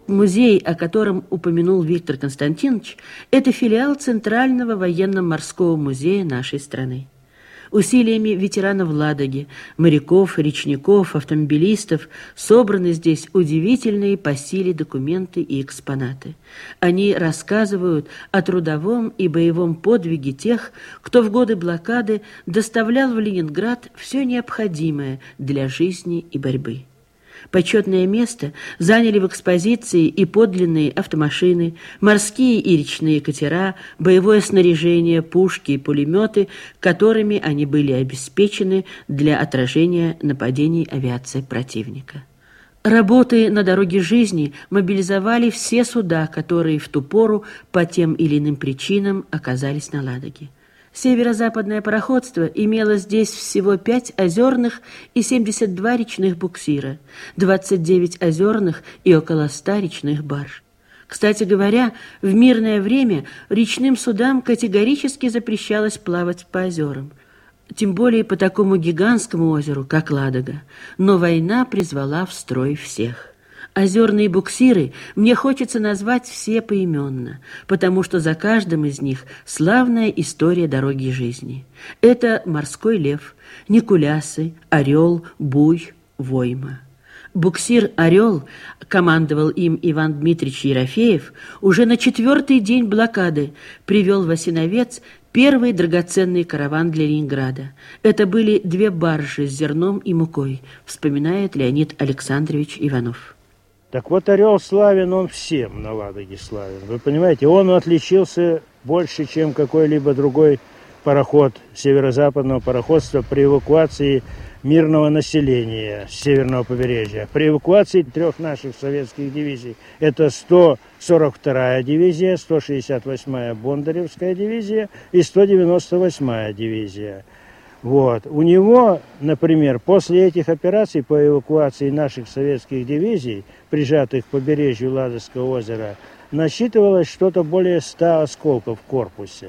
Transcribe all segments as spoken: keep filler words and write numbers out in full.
Музей, о котором упомянул Виктор Константинович, это филиал Центрального военно-морского музея нашей страны. Усилиями ветеранов Ладоги, моряков, речников, автомобилистов собраны здесь удивительные по силе документы и экспонаты. Они рассказывают о трудовом и боевом подвиге тех, кто в годы блокады доставлял в Ленинград все необходимое для жизни и борьбы. Почетное место заняли в экспозиции и подлинные автомашины, морские и речные катера, боевое снаряжение, пушки и пулеметы, которыми они были обеспечены для отражения нападений авиации противника. Работы на дороге жизни мобилизовали все суда, которые в ту пору по тем или иным причинам оказались на Ладоге. Северо-западное пароходство имело здесь всего пять озерных и семьдесят два речных буксира, двадцать девять озерных и около ста речных барж. Кстати говоря, в мирное время речным судам категорически запрещалось плавать по озерам, тем более по такому гигантскому озеру, как Ладога, но война призвала в строй всех. Озерные буксиры мне хочется назвать все поименно, потому что за каждым из них славная история дороги жизни. Это «Морской лев», «Никулясы», «Орел», «Буй», «Войма». Буксир «Орел», командовал им Иван Дмитриевич Ерофеев, уже на четвертый день блокады привел в Осиновец первый драгоценный караван для Ленинграда. Это были две баржи с зерном и мукой, вспоминает Леонид Александрович Иванов. Так вот, «Орел» славен, он всем на Ладоге славен. Вы понимаете, он отличился больше, чем какой-либо другой пароход северо-западного пароходства при эвакуации мирного населения с северного побережья. При эвакуации трех наших советских дивизий. Это сто сорок вторая дивизия, сто шестьдесят восьмая Бондаревская дивизия и сто девяносто восьмая дивизия. Вот. У него, например, после этих операций по эвакуации наших советских дивизий, прижатых к побережью Ладожского озера, насчитывалось что-то более ста осколков в корпусе.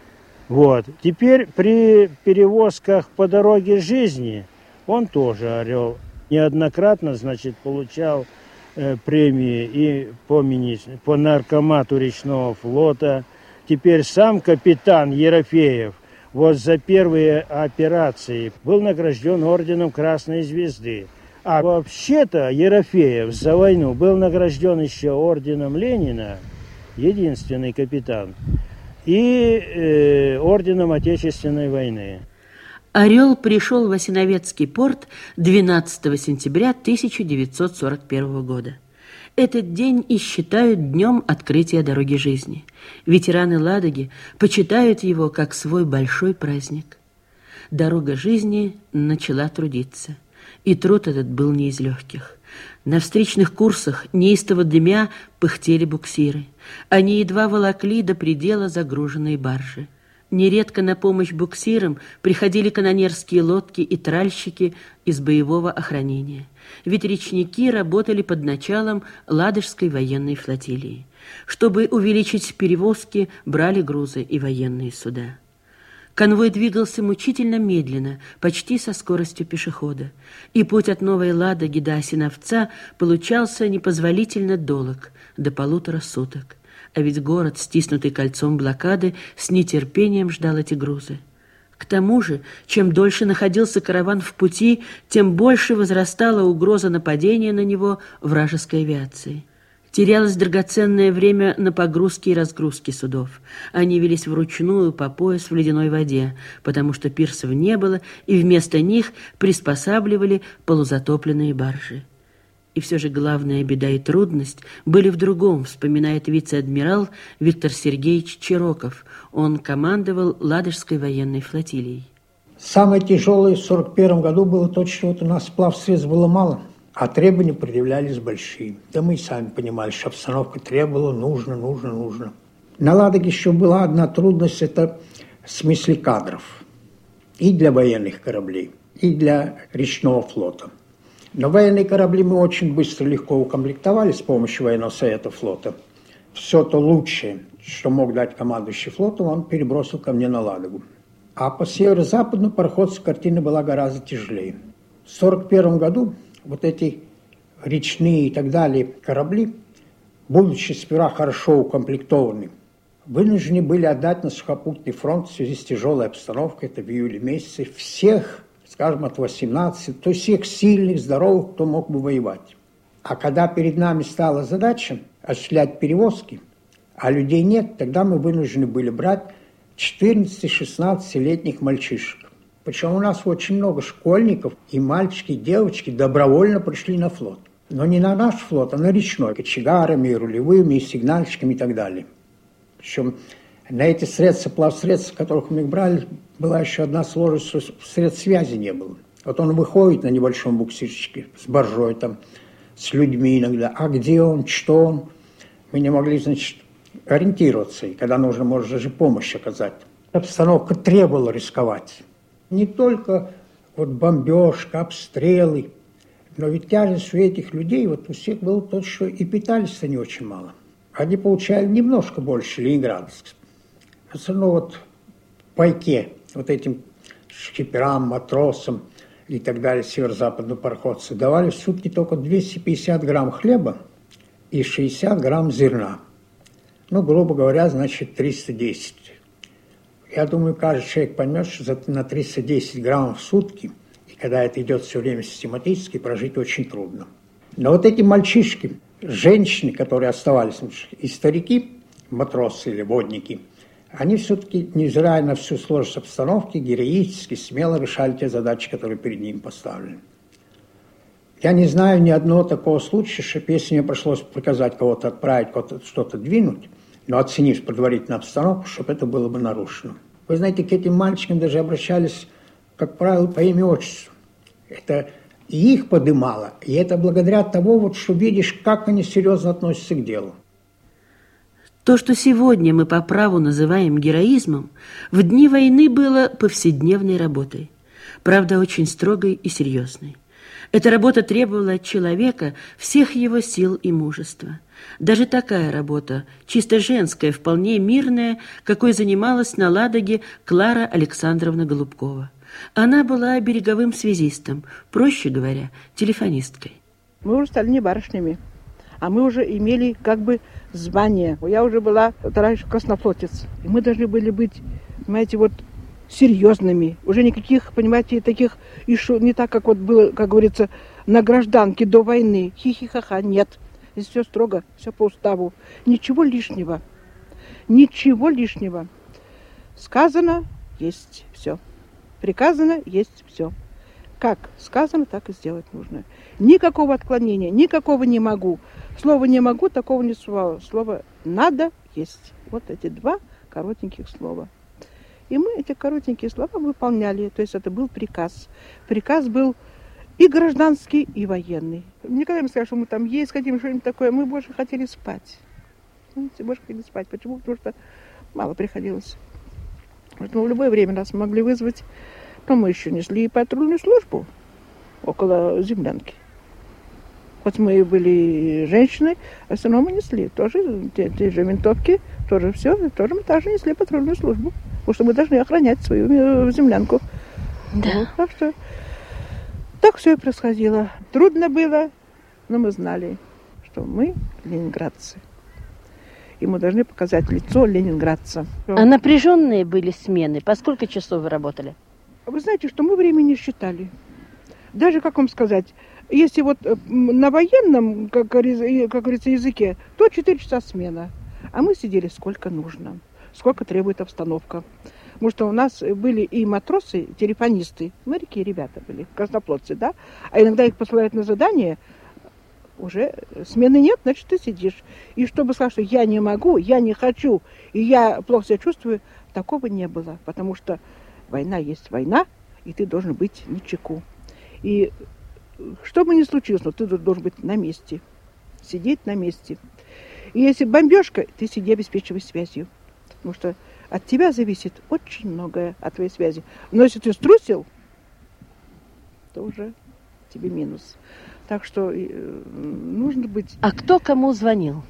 Вот. Теперь при перевозках по дороге жизни он тоже «Орел». Неоднократно, значит, получал э, премии и по, мини... по наркомату речного флота. Теперь сам капитан Ерофеев вот за первые операции был награжден орденом Красной Звезды. А вообще-то Ерофеев за войну был награжден еще орденом Ленина, единственный капитан, и э, орденом Отечественной войны. «Орел» пришел в Осиновецкий порт двенадцатого сентября тысяча девятьсот сорок первого года. Этот день и считают днем открытия дороги жизни. Ветераны Ладоги почитают его как свой большой праздник. Дорога жизни начала трудиться, и труд этот был не из легких. На встречных курсах неистово дымя пыхтели буксиры. Они едва волокли до предела загруженные баржи. Нередко на помощь буксирам приходили канонерские лодки и тральщики из боевого охранения. Ведь речники работали под началом Ладожской военной флотилии. Чтобы увеличить перевозки, брали грузы и военные суда. Конвой двигался мучительно медленно, почти со скоростью пешехода, и путь от Новой Ладоги до Осиновца получался непозволительно долг, до полутора суток. А ведь город, стиснутый кольцом блокады, с нетерпением ждал эти грузы. К тому же, чем дольше находился караван в пути, тем больше возрастала угроза нападения на него вражеской авиации. Терялось драгоценное время на погрузки и разгрузки судов. Они велись вручную по пояс в ледяной воде, потому что пирсов не было, и вместо них приспосабливали полузатопленные баржи. И все же главная беда и трудность были в другом, вспоминает вице-адмирал Виктор Сергеевич Чироков. Он командовал Ладожской военной флотилией. Самое тяжелое в сорок первом году было то, что вот у нас плавсредств было мало, а требования предъявлялись большие. Да мы и сами понимали, что обстановка требовала, нужно, нужно, нужно. На Ладоге еще была одна трудность, это в смысле кадров. И для военных кораблей, и для речного флота. Но военные корабли мы очень быстро, легко укомплектовали с помощью военного совета флота. Все то лучшее, что мог дать командующий флотом, он перебросил ко мне на Ладогу. А по северо-западному пароходству картина была гораздо тяжелее. В сорок первом году вот эти речные и так далее корабли будучи сперва хорошо укомплектованными, вынуждены были отдать на сухопутный фронт в связи с тяжелой обстановкой, это в июле месяце, всех, скажем, от восемнадцати, то есть всех сильных, здоровых, кто мог бы воевать. А когда перед нами стала задача осуществлять перевозки, а людей нет, тогда мы вынуждены были брать четырнадцати-шестнадцатилетних мальчишек. Причем у нас очень много школьников, и мальчики, и девочки добровольно пришли на флот. Но не на наш флот, а на речной, кочегарами, и рулевыми, и сигнальщиками и так далее. Причем на эти средства, плавсредства, которых мы их брали, была еще одна сложность, что средств связи не было. Вот он выходит на небольшом буксирчике с боржой, там, с людьми иногда. А где он, что он? Мы не могли, значит, ориентироваться, и когда нужно, может, даже помощь оказать. Обстановка требовала рисковать. Не только вот бомбежка, обстрелы, но ведь тяжесть у этих людей, вот у всех было то, что и питались-то не очень мало. Они получали немножко больше ленинградцев. Все равно вот пайке, вот этим шкиперам, матросам и так далее, северо-западным пароходцам, давали в сутки только двести пятьдесят грамм хлеба и шестьдесят грамм зерна. Ну, грубо говоря, значит, триста десять. Я думаю, каждый человек поймет, что на триста десять граммов в сутки, и когда это идет все время систематически, прожить очень трудно. Но вот эти мальчишки, женщины, которые оставались, и старики, матросы или водники, они все-таки, невзирая на всю сложность обстановки, героически, смело решали те задачи, которые перед ними поставлены. Я не знаю ни одного такого случая, что если мне пришлось приказать кого-то отправить, кого-то что-то двинуть, но оценив предварительно обстановку, чтобы это было бы нарушено. Вы знаете, к этим мальчикам даже обращались, как правило, по имя-отчеству. Это и их подымало, и это благодаря тому, вот, что видишь, как они серьезно относятся к делу. То, что сегодня мы по праву называем героизмом, в дни войны было повседневной работой, правда, очень строгой и серьезной. Эта работа требовала от человека всех его сил и мужества. Даже такая работа, чисто женская, вполне мирная, какой занималась на Ладоге Клара Александровна Голубкова. Она была береговым связистом, проще говоря, телефонисткой. Мы уже стали не барышнями, а мы уже имели как бы звание. Я уже была товарищ краснофлотец, и мы должны были быть, понимаете, вот серьезными. Уже никаких, понимаете, таких, еще не так, как вот было, как говорится, на гражданке до войны. Хи-хи-ха-ха, нет. Здесь все строго, все по уставу. Ничего лишнего. Ничего лишнего. Сказано, есть все. Приказано, есть все. Как сказано, так и сделать нужно. Никакого отклонения, никакого не могу. Слово не могу, такого не существовало. Слово надо есть. Вот эти два коротеньких слова. И мы эти коротенькие слова выполняли. То есть это был приказ. Приказ был и гражданский, и военный. Никогда не скажу, что мы там есть, хотим что-нибудь такое. Мы больше хотели спать. Знаете, больше хотели спать. Почему? Потому что мало приходилось. Поэтому в любое время нас могли вызвать. Но мы еще несли патрульную службу около землянки. Хоть мы и были женщины, а все равно мы несли. Тоже те, те же винтовки, тоже все. Тоже мы также несли патрульную службу. Потому что мы должны охранять свою землянку. Да. Вот, так что так все и происходило. Трудно было, но мы знали, что мы ленинградцы. И мы должны показать лицо ленинградца. А напряженные были смены? По сколько часов вы работали? Вы знаете, что мы времени не считали. Даже, как вам сказать, если вот на военном, как говорится, языке, то четыре часа смена. А мы сидели сколько нужно, сколько требует обстановка. Потому что у нас были и матросы, телефонисты, моряки ребята были, краснофлотцы, да? А иногда их посылают на задание, уже смены нет, значит, ты сидишь. И чтобы сказать, что я не могу, я не хочу, и я плохо себя чувствую, такого не было. Потому что война есть война, и ты должен быть начеку. И что бы ни случилось, но ты должен быть на месте, сидеть на месте. И если бомбежка, ты сиди, обеспечивай связью. Потому что от тебя зависит очень многое, от твоей связи. Но если ты струсил, то уже тебе минус. Так что э, нужно быть... А кто кому звонил?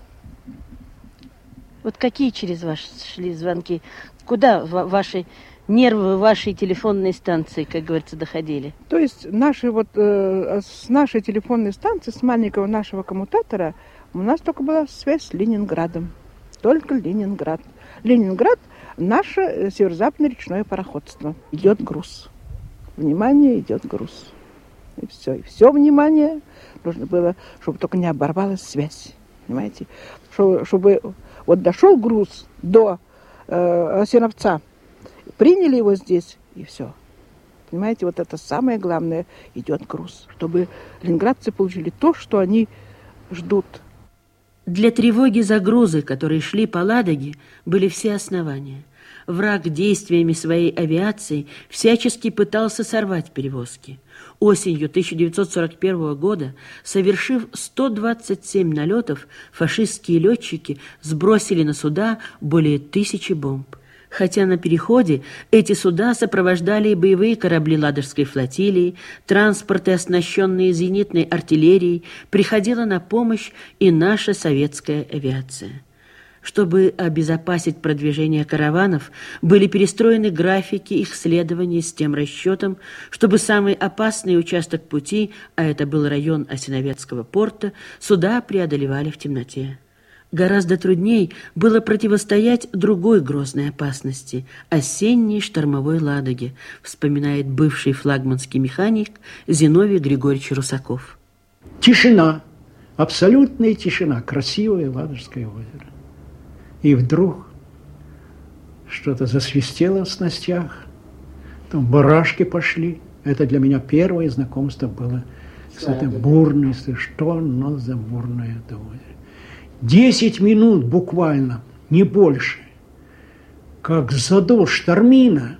Вот какие через вас шли звонки? Куда ваши нервы, вашей телефонной станции, как говорится, доходили? То есть наши вот, э, с нашей телефонной станции, с маленького нашего коммутатора, У нас только была связь с Ленинградом. Только Ленинград. Ленинград – наше северо-западное речное пароходство. Идет груз. Внимание, идет груз. И все. И все внимание нужно было, чтобы только не оборвалась связь. Понимаете? Чтобы, чтобы вот дошел груз до э, Осиновца, приняли его здесь, и все. Понимаете, вот это самое главное, идет груз. Чтобы ленинградцы получили то, что они ждут. Для тревоги за грузы, которые шли по Ладоге, были все основания. Враг действиями своей авиации всячески пытался сорвать перевозки. Осенью тысяча девятьсот сорок первого года, совершив сто двадцать семь налетов, фашистские летчики сбросили на суда более тысячи бомб. Хотя на переходе эти суда сопровождали боевые корабли Ладожской флотилии, транспорты, оснащенные зенитной артиллерией, приходила на помощь и наша советская авиация. Чтобы обезопасить продвижение караванов, были перестроены графики их следования с тем расчетом, чтобы самый опасный участок пути, а это был район Осиновецкого порта, суда преодолевали в темноте. Гораздо трудней было противостоять другой грозной опасности – осенней штормовой Ладоге, вспоминает бывший флагманский механик Зиновий Григорьевич Русаков. Тишина, абсолютная тишина, красивое Ладожское озеро. И вдруг что-то засвистело в снастях, там барашки пошли. Это для меня первое знакомство было с этой бурной, что оно за бурное это озеро. Десять минут буквально, не больше, как задул штормина,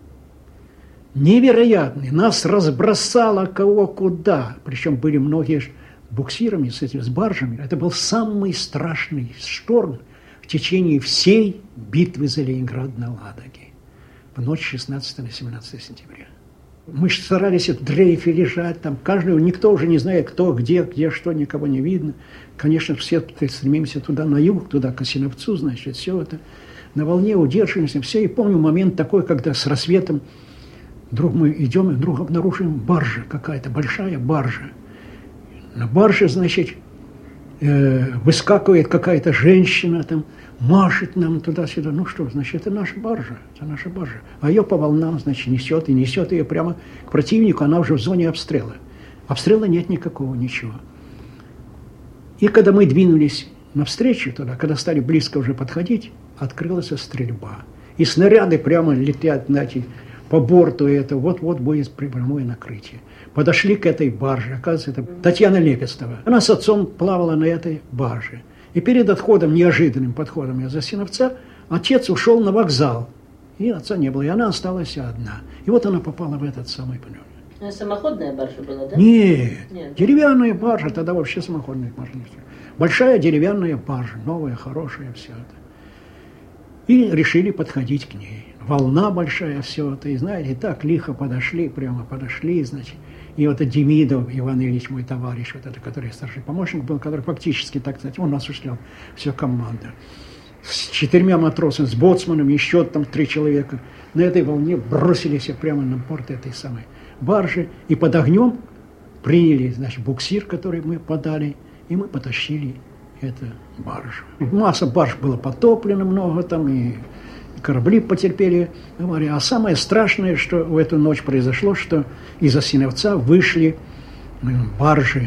невероятный, нас разбросало кого куда, причем были многие с буксирами, с этими, с баржами. Это был самый страшный шторм в течение всей битвы за Ленинград на Ладоге в ночь шестнадцатого на семнадцатое сентября. Мы старались в дрейфе лежать, там каждый, никто уже не знает, кто, где, где, что, никого не видно. Конечно, все стремимся туда, на юг, туда, к Осиновцу, значит, все это. На волне удерживаемся, все. И помню момент такой, когда с рассветом вдруг мы идем, и вдруг обнаруживаем баржа какая-то, большая баржа. На барже, значит, э, выскакивает какая-то женщина, там, машет нам туда-сюда. Ну что, значит, это наша баржа, это наша баржа. А ее по волнам, значит, несет, и несет ее прямо к противнику, она уже в зоне обстрела. Обстрела нет никакого, ничего. И когда мы двинулись навстречу туда, когда стали близко уже подходить, открылась стрельба. И снаряды прямо летят, знаете, по борту, и это вот-вот будет прямое накрытие. Подошли к этой барже, оказывается, это Татьяна Лепестова. Она с отцом плавала на этой барже. И перед отходом, неожиданным подходом из Осиновца, отец ушел на вокзал. И отца не было, и она осталась одна. И вот она попала в этот самый полет. А самоходная баржа была, да? Нет, Нет. Деревянная баржа, тогда вообще самоходная баржа не стоит. Большая деревянная баржа, новая, хорошая, все это. И решили подходить к ней. Волна большая, все это. И знаете, так лихо подошли, прямо подошли, значит. И вот этот Демидов Иван Ильич, мой товарищ, вот это, который старший помощник был, который фактически, так сказать, он осуществлял всю команду. С четырьмя матросами, с боцманом, еще там три человека. На этой волне бросились прямо на борт этой самой баржи. И под огнем приняли, значит, буксир, который мы подали, и мы потащили эту баржу. Масса барж было потоплено много там, и корабли потерпели аварию. А самое страшное, что в эту ночь произошло, что из Осиновца вышли баржи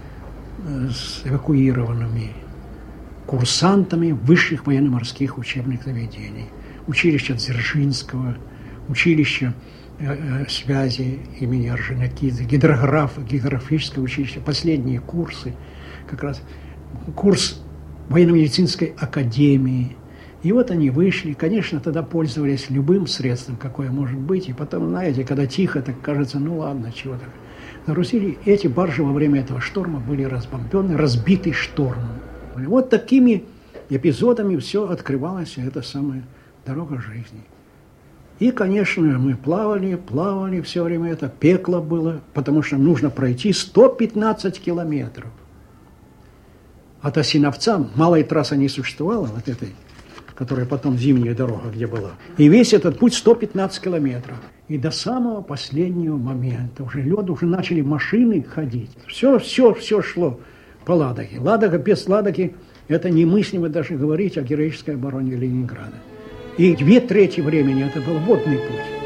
с эвакуированными курсантами высших военно-морских учебных заведений. Училище Дзержинского, училище э, э, связи имени Орджоникидзе, гидрографа, гидрографическое училище, последние курсы, как раз курс военно-медицинской академии. И вот они вышли, конечно, тогда пользовались любым средством, какое может быть. И потом, знаете, когда тихо, так кажется, ну ладно, чего так. На Руси эти баржи во время этого шторма были разбомблены, разбиты штормом. И вот такими эпизодами все открывалась эта самая дорога жизни. И, конечно, мы плавали, плавали все время, это пекло было, потому что нужно пройти сто пятнадцать километров. От Осиновца малой трассы не существовало, вот этой, которая потом зимняя дорога, где была. И весь этот путь сто пятнадцать километров. И до самого последнего момента уже лед, уже начали машины ходить. Все, все, все шло по Ладоге. Ладога без Ладоги – это немыслимо даже говорить о героической обороне Ленинграда. И две трети времени это был водный путь.